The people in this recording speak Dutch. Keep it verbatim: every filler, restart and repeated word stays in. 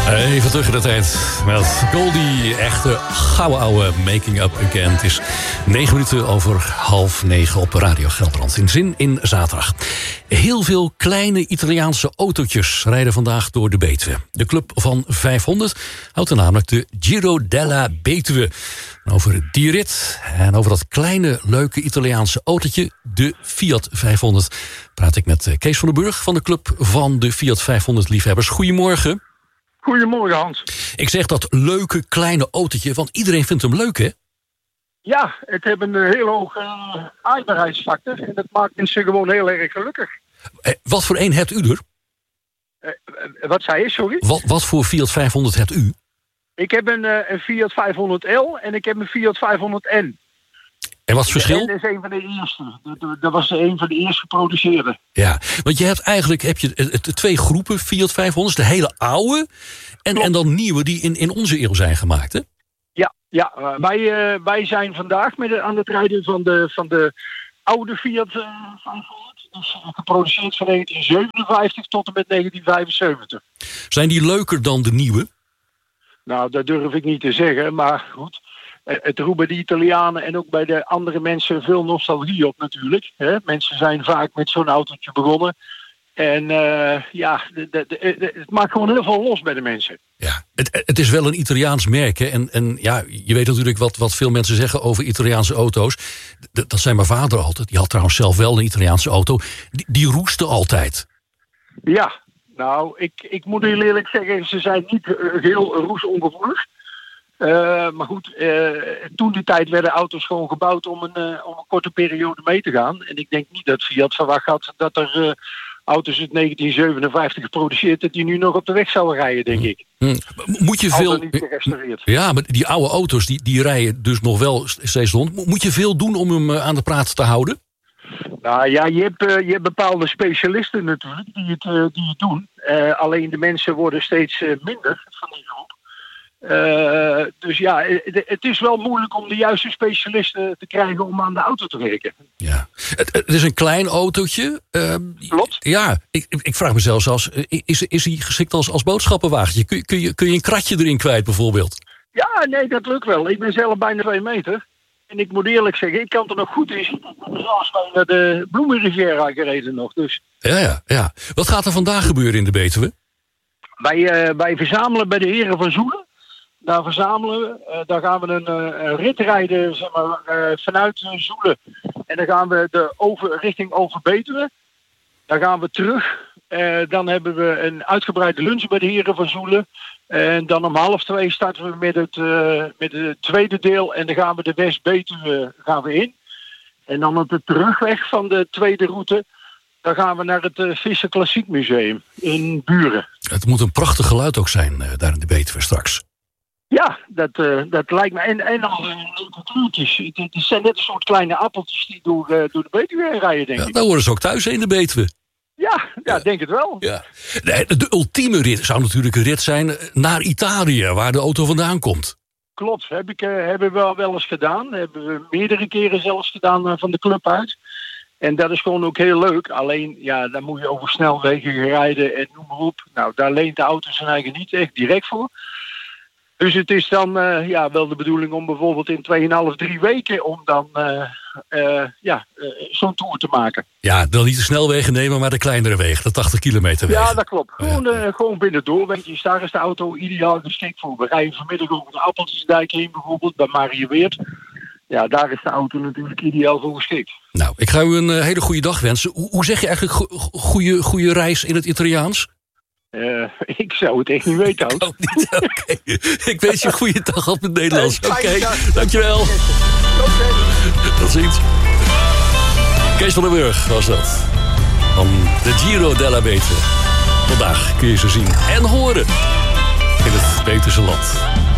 Even terug in de tijd met Goldie, echte gouden ouwe Making Up Again. Het is negen minuten over half negen op Radio Gelderland. In Zin in Zaterdag. Heel veel kleine Italiaanse autootjes rijden vandaag door de Betuwe. De club van vijfhonderd houdt er namelijk de Giro della Betuwe. En over die rit en over dat kleine leuke Italiaanse autootje, de Fiat vijfhonderd, praat ik met Kees van den Burg van de club van de Fiat vijfhonderd liefhebbers. Goedemorgen. Goedemorgen, Hans. Ik zeg dat leuke kleine autootje, want iedereen vindt hem leuk, hè? Ja, het heeft een hele hoge uh, aardbaarheidsfactor en dat maakt mensen gewoon heel erg gelukkig. Eh, wat voor een hebt u er? Uh, uh, wat zei je, sorry? Wat, wat voor Fiat vijfhonderd hebt u? Ik heb een, uh, een Fiat vijfhonderd L en ik heb een Fiat vijfhonderd N. En wat is het verschil? Dat is een van de eerste. Dat, dat was een van de eerst geproduceerde. Ja, want je hebt eigenlijk heb je het, het, twee groepen Fiat vijfhonderd. De hele oude en, en dan nieuwe die in, in onze eeuw zijn gemaakt, hè? Ja, ja uh, wij, uh, wij zijn vandaag met de, aan het rijden van de, van de oude Fiat uh, vijfhonderd. Dus uh, geproduceerd van negentien zevenenvijftig tot en met negentien vijfenzeventig. Zijn die leuker dan de nieuwe? Nou, dat durf ik niet te zeggen, maar goed. Het roept bij de Italianen en ook bij de andere mensen veel nostalgie op natuurlijk. Hè? Mensen zijn vaak met zo'n autootje begonnen. En uh, ja, de, de, de, het maakt gewoon heel veel los bij de mensen. Ja, het, het is wel een Italiaans merk. Hè? En, en ja, je weet natuurlijk wat, wat veel mensen zeggen over Italiaanse auto's. D- dat zei mijn vader altijd. Die had trouwens zelf wel een Italiaanse auto. Die, die roestte altijd. Ja, nou, ik, ik moet heel eerlijk zeggen, ze zijn niet uh, heel roesongevoelig. Uh, maar goed, uh, toen die tijd werden auto's gewoon gebouwd om een, uh, om een korte periode mee te gaan. En ik denk niet dat Fiat verwacht had dat er uh, auto's uit negentien zevenenvijftig geproduceerd dat die nu nog op de weg zouden rijden, denk ik. Hmm. Moet je veel... niet gerestaureerd. Ja, maar die oude auto's die, die rijden dus nog wel steeds rond. Moet je veel doen om hem uh, aan de praat te houden? Nou ja, je hebt, uh, je hebt bepaalde specialisten natuurlijk die het, uh, die het doen. Uh, alleen de mensen worden steeds uh, minder van die groep. Uh, dus ja, het, het is wel moeilijk om de juiste specialisten te krijgen om aan de auto te werken. Ja, het, het is een klein autootje. Uh, Klopt. Ja, ik, ik vraag me zelfs als, is, is hij geschikt als, als boodschappenwagentje? Kun, kun, je, kun je een kratje erin kwijt bijvoorbeeld? Ja, nee, dat lukt wel. Ik ben zelf bijna twee meter. En ik moet eerlijk zeggen, ik kan er nog goed in zitten. Ik ben zelfs naar de Bloemenriviera gereden nog. Dus. Ja, ja, ja. Wat gaat er vandaag gebeuren in de Betuwe? Wij, uh, wij verzamelen bij de heren van Zoelen. Daar verzamelen we. Uh, daar gaan we een, uh, een rit rijden zeg maar, uh, vanuit uh, Zoelen. En dan gaan we de over, richting Overbetuwe. Dan gaan we terug. Uh, dan hebben we een uitgebreide lunch bij de heren van Zoelen. En dan om half twee starten we met het, uh, met het tweede deel. En dan gaan we de West-Betuwe gaan we in. En dan op de terugweg van de tweede route. Dan gaan we naar het uh, Visser Klassiek Museum in Buren. Het moet een prachtig geluid ook zijn uh, daar in de Betuwe straks. Ja, dat, uh, dat lijkt me. En, en al uh, leuke kleurtjes. Het, het zijn net een soort kleine appeltjes die door, uh, door de Betuwe heen rijden, denk ja, ik. daar horen ze ook thuis in de Betuwe. Ja, ja, denk het wel. Ja. De, de ultieme rit zou natuurlijk een rit zijn naar Italië, waar de auto vandaan komt. Klopt, heb ik, uh, hebben we wel, wel eens gedaan. Hebben we meerdere keren zelfs gedaan uh, van de club uit. En dat is gewoon ook heel leuk. Alleen, ja, dan moet je over snelwegen rijden en noem maar op. Nou, daar leent de auto zijn eigen niet echt direct voor. Dus het is dan uh, ja, wel de bedoeling om bijvoorbeeld in tweeënhalf, drie weken om dan uh, uh, ja, uh, zo'n tour te maken. Ja, dan niet de snelwegen nemen, maar de kleinere wegen, de tachtig kilometer wegen. Ja, dat klopt. Gewoon, ja. uh, gewoon binnen doorwegjes. Daar is de auto ideaal geschikt voor. We rijden vanmiddag over de Appeltjesdijk heen bijvoorbeeld, bij Mariëweert. Ja, daar is de auto natuurlijk ideaal voor geschikt. Nou, ik ga u een uh, hele goede dag wensen. Hoe, hoe zeg je eigenlijk go- goede, goede reis in het Italiaans? Uh, ik zou het echt niet weten, hoor. Oh, niet? Oké. Okay. Ik wens je een goede dag op het Nederlands. Oké, okay. Dankjewel. Okay. Tot ziens. Kees van den Burg was dat. Van de Giro della Betuwe. Vandaag kun je ze zien en horen in het Betuwse land.